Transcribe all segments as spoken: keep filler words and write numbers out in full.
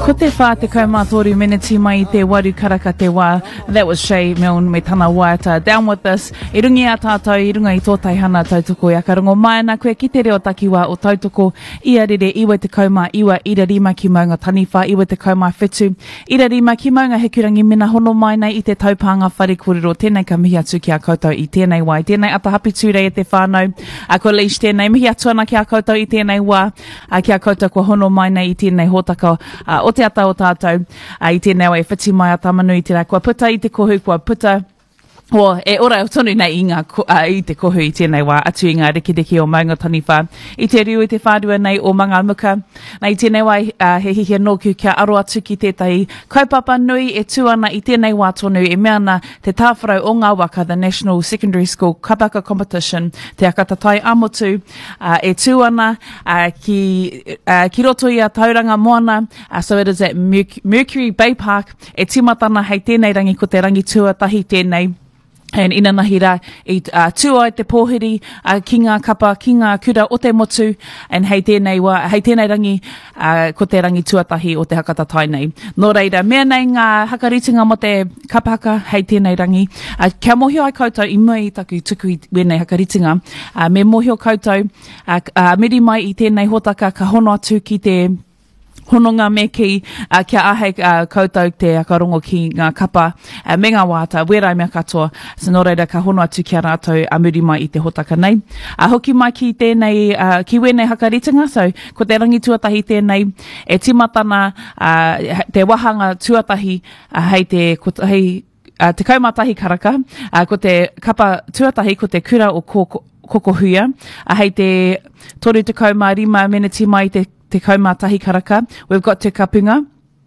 Ko te whā te kaumātoru miniti mai I te waru karaka te wā. That was Shay Milne me tana waiata. Down with this. I rungi a tātou, I runga I tō taihana tautoko I akarongo mai nā koe ki te reo takiwa o tautoko. Ia rere iwa te kaumā iwa ira rima ki maunga taniwha, iwa te kaumā whetu. Ira rima ki maunga hekurangi mina hono mai nei I te taupanga whare kōrero. Tēnei ka mihi atu ki a koutou I tēnei wai. Tēnei ata hapi tūrei e te whānau. A ko leish tēnei mihi atu ana ki a koutou I tēnei wā. A ki a koutou ko hono mai nei I tēnei hōtaka uh, o te ata o tātou. Uh, I tēnei wai whiti mai a tamanu I te rā. Kua puta I te kohu, kua puta. O, e ora o tonu nei I, ngā, uh, I te kohu I tēnei wā atu I ngā rikiriki o maunga taniwha. I te riu I te whādua nei o manga muka. Nei tēnei wai uh, he hihia nōku kia aro atu ki tētahi kaupapa nui e tūana I tēnei wā tonu e mea ana te tāwharau o ngā waka, the National Secondary School Kapaka Competition, te akatatai amotu, uh, e tūana uh, ki, uh, ki roto I a tauranga moana, uh, so it is at Merc Mercury Bay Park, e timatana hei tēnei rangi ko te rangi tuatahi tēnei. And ina nahi rā, I uh, tua I te pōhiri, uh, ki ngā kapa, ki ngā kura o te motu, and hei tēnei, wa, hei tēnei rangi, uh, ko te rangi tuatahi o te hakatatai nei. Nō reira, mea nei ngā hakaritinga mo te kapahaka, hei tēnei rangi. Uh, kia mohio ai koutou I mua I taku tuku I wenei hakaritinga. Uh, me mohio koutou, uh, uh, miri mai I tēnei hōtaka ka hono atu ki te hononga me ki uh, kia ahei uh, koutou te akarongo ki ngā kapa uh, me ngā wāta, werai mea katoa, so nō reira ka hono atu kia rātou a muri mai I te hotaka nei. A uh, hoki mai ki tēnei, uh, ki wenei hakaritinga, so ko te rangi tuatahi tēnei, e timatana uh, te wahanga tuatahi uh, hei te, ko, hei, uh, te kaumātahi karaka, uh, ko te kapa tuatahi ko te kura o koko, kokohuia, uh, hei te toru te kaumārima meneti mai te te kaumātahi karaka. We've got te kapunga.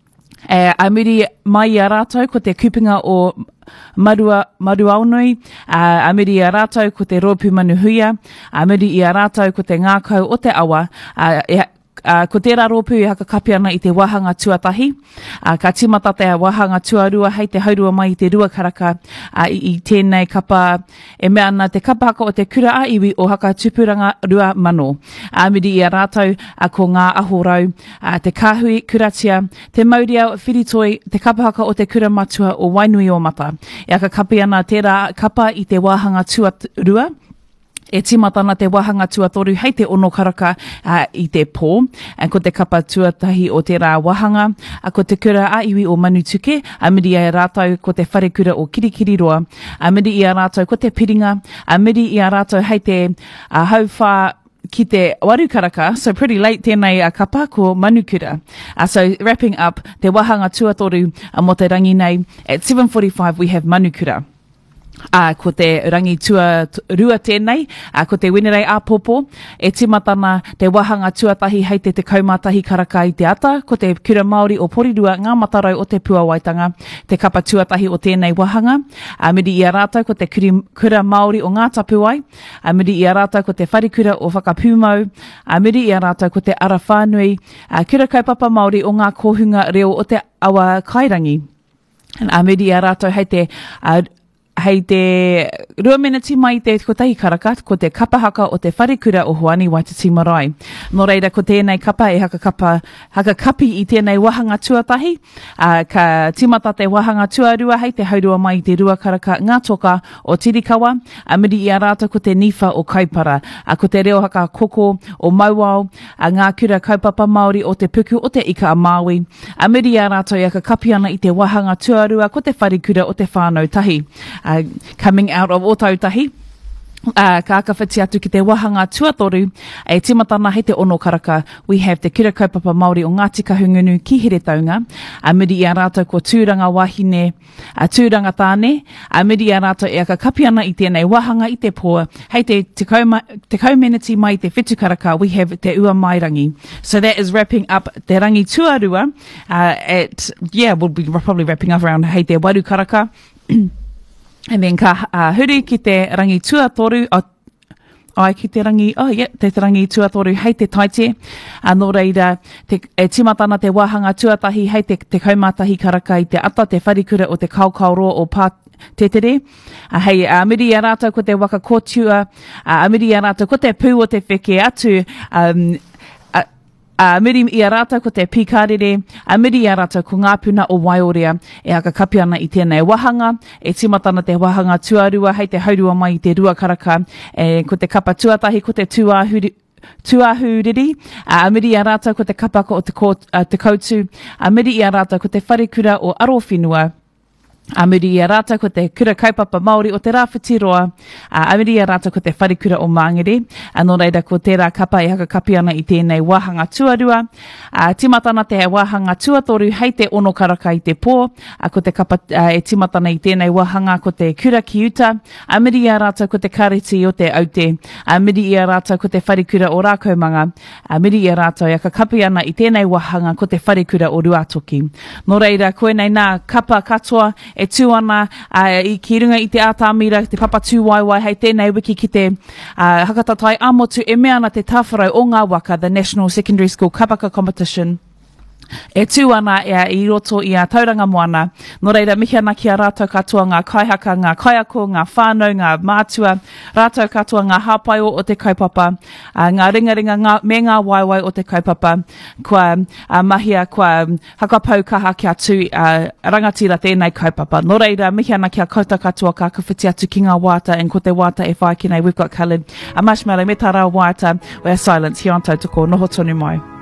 Uh, a muri mai I a rātou ko te kupunga o marua, maruaonui. Uh, a muri I a rātou ko te rōpu manuhuia. A muri I a rātou ko te ngākau o te awa. Uh, e, Uh, ko tērā rōpū I haka kapi ana I te wahanga tuatahi. Uh, ka timata te wahanga tuarua hei te haurua mai I te rua karaka uh, I, I tēnei kapa e mea ana te kapa haka o te kura a iwi o haka tupuranga rua mano. Uh, Miri I a rātou uh, ko ngā ahorau, uh, te kāhui kuratia, te mauria whiritoi, te kapa haka o te kura matua o Wainui o Mata. E haka kapi ana tērā kapa I te wahanga tuarua. E timatana te wahanga tuatoru hei te ono karaka uh, I te pō. Uh, ko te kapa tuatahi o te rā wahanga. Uh, ko te kura a iwi o Manutuke. A miri I a rātou ko te whare kura o Kirikiriroa. A miri I a rātou ko te piringa. A miri I a rātou hei te uh, hauwha ki te waru karaka. So pretty late tēnei a kapa ko Manukura. Uh, so wrapping up te wahanga tuatoru uh, mo te rangi nei. At seven forty-five we have Manukura. Uh, ko te rangi tua rua tēnei, uh, ko te wenerei āpopo, e timatana te wahanga tuatahi hei te te kaumātahi karaka I te ata, ko te kura Māori o Porirua, ngā matarau o te Puawaitanga, te kapa tuatahi o tēnei wahanga, uh, miri I a rātou ko te kuri, kura Māori o ngā tapuai, uh, miri I a rātou ko te wharikura o Whakapūmau, uh, miri I a rātou ko te ara whānui, uh, kura kaupapa Māori o ngā kōhunga reo o te awa kairangi, uh, miri I a rātou hei te uh, hei te rua miniti mai te kotahi karaka, ko te kapahaka o te wharikura o Hoani Waititi Marae. Nō reira, ko tēnei kapa e haka, kapa, haka kapi I tēnei wahanga tuatahi, uh, ka timata te wahanga tuarua hei te haurua mai te rua karaka ngā toka o Tirikawa, a miri I a rātou ko te niwha o Kaipara, a ko te reo haka koko o Mauao, a ngā kura kaupapa Māori o te puku o te ika a Māui, a miri I a rātou I haka kapi ana I te wahanga tuarua ko te wharikura o te whānau tahi. Uh, coming out of Otautahi. Uh, ka aka whiti atu ki te wahanga tuatoru, e timatana hei te ono karaka, we have te kura kaupapa Māori o Ngāti Kahungunu ki Heretaunga, a miri I a rātou ko tūranga wahine, a tūranga tāne, a miri I a rātou e aka kapi ana I tēnei wahanga I te pō, hei te te, kauma, te kaumeneti mai te whetu karaka, we have te ua mairangi. So that is wrapping up te rangi tuarua, uh, at, yeah, we'll be probably wrapping up around hei te waru karaka, and then ka uh, huri ki te rangi tuatoru, uh, ai ki te rangi, oh yeah, te rangi tuatoru hei te taite, uh, nō reira, te, e timatana te wahanga tuatahi hei te, te kaumātahi karaka I te ata, te wharikura o te kaukauroa o pā te tere. Uh, hei, uh, miri I a rātou ko te waka kōtua, uh, miri I a rātou ko te pū o te wheke atu, um, A uh, miri i a rātou ko te pīkārere, a miri i a rātou ko ngā puna o Waiorea e aka kapi ana i tēnei wahanga, e timatana te wahanga tuarua hei te haurua mai i te rua karaka, e ko te kapa tuatahi ko te tuahuri, tuahuriri, a uh, miri i a rātou ko te kapako o te, ko, uh, te koutu, a miri i a rātou ko te wharekura o Arowhenua, a muri i a rātou ko te kura kaupapa Māori o te rāwhitiroa, a muri i a rātou ko te wharekura o Māngere, anō reira ko tērā kapa e haka kapi ana i tēnei wahanga tuarua, a timatana te wahanga tuatoru hei te ono karaka i te pō, a ko te kapa a, e timatana i tēnei wahanga ko te kura ki uta, a muri i a rātou ko te kariti o te aute, a muri i a rātou ko te wharekura o rākaumanga, a muri i a rātou e haka kapi ana i tēnei wahanga ko te wharekura o Ruatoki. Nō reira, koe nei nā kapa katoa, e tū ana uh, i ki runga i te ātāmira, te papa tūwaiwai hei tēnei wiki ki te uh, hakatatai amotu e mea ana te tāwharau o ngā waka, the National Secondary School Kapaka Competition. E tū ana e i roto i a tauranga moana. Nō reira, mihi ana ki a rātou katoa ngā kaihaka, ngā kaiako, ngā whānau, ngā mātua, rātou katoa ngā hāpaio o te kaupapa, uh, ngā ringaringa ngā, me ngā waiwai o te kaupapa, kua uh, mahia, kua um, hakapau kaha kia tū uh, rangatira tēnei kaupapa. Nō reira, mihi ana ki a kouta katoa ka kawhiti atu ki ngā wāta, and ko te wāta e whai ki nei, we've got coloured. A marshmallow me tā rā wāta, we are silence, hi an tautoko, noho tonu mai.